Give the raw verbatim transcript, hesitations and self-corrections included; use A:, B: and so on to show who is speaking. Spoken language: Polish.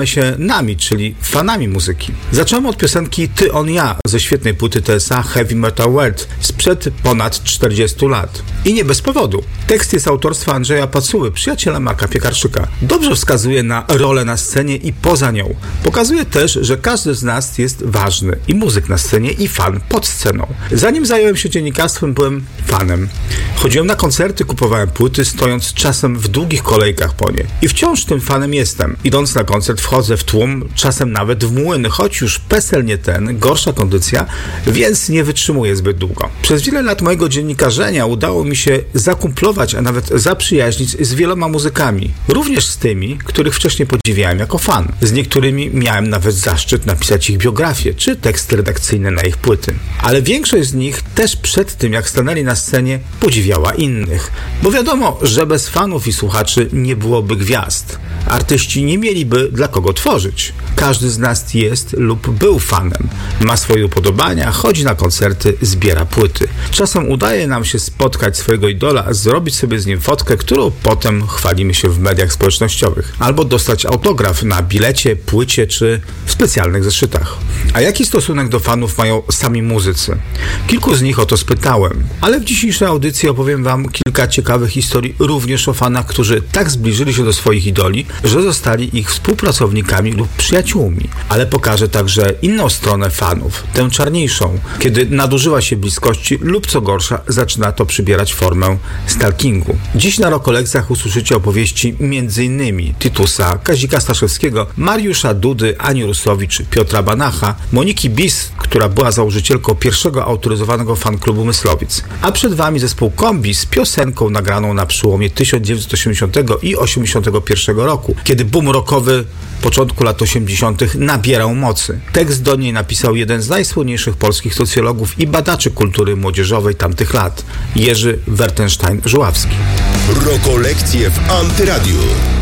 A: się nami, czyli fanami muzyki. Zacząłem od piosenki Ty, on, ja ze świetnej płyty T S A Heavy Metal World sprzed ponad czterdziestu lat. I nie bez powodu. Tekst jest autorstwa Andrzeja Pacuły, przyjaciela Marka Piekarczyka. Dobrze wskazuje na rolę na scenie i poza nią. Pokazuje też, że każdy z nas jest ważny. I muzyk na scenie, i fan pod sceną. Zanim zająłem się dziennikarstwem, byłem fanem. Chodziłem na koncerty, kupowałem płyty, stojąc czasem w długich kolejkach po nie. I wciąż tym fanem jestem. Idąc na koncert wchodzę w tłum, czasem nawet w młyny, choć już PESEL nie ten, gorsza kondycja, więc nie wytrzymuję zbyt długo. Przez wiele lat mojego dziennikarzenia udało mi się zakumplować, a nawet zaprzyjaźnić z wieloma muzykami. Również z tymi, których wcześniej podziwiałem jako fan. Z niektórymi miałem nawet zaszczyt napisać ich biografię, czy teksty redakcyjne na ich płyty. Ale większość z nich też przed tym, jak stanęli na scenie, podziwiała innych. Bo wiadomo, że bez fanów i słuchaczy nie byłoby gwiazd. Artyści nie mieliby dla kogo tworzyć. Każdy z nas jest lub był fanem. Ma swoje upodobania, chodzi na koncerty, zbiera płyty. Czasem udaje nam się spotkać swojego idola, zrobić sobie z nim fotkę, którą potem chwalimy się w mediach społecznościowych. Albo dostać autograf na bilecie, płycie czy w specjalnych zeszytach. A jaki stosunek do fanów mają sami muzycy? Kilku z nich o to spytałem, ale w dzisiejszej audycji opowiem wam kilka ciekawych historii również o fanach, którzy tak zbliżyli się do swoich idoli, że zostali ich współpracownikami lub przyjaciółmi. Ale pokażę także inną stronę fanów, tę czarniejszą, kiedy nadużywa się bliskości lub co gorsza zaczyna to przybierać formę stalkingu. Dziś na Rokolekcjach usłyszycie opowieści m.in. Titusa, Kazika Staszewskiego, Mariusza Dudy, Ani Rusowicz, Piotra Banacha, Moniki Bis, która była założycielką pierwszego autoryzowanego fanklubu Myslowic. A przed wami zespół Kombi z piosenką nagraną na przełomie tysiąc dziewięćset osiemdziesiątego i osiemdziesiątego pierwszego roku, kiedy boom rockowy początku lat osiemdziesiątych nabierał mocy. Tekst do niej napisał jeden z najsłynniejszych polskich socjologów i badaczy kultury młodzieżowej tamtych lat, Jerzy Wertenstein-Żuławski.
B: Rokolekcje w Antyradiu.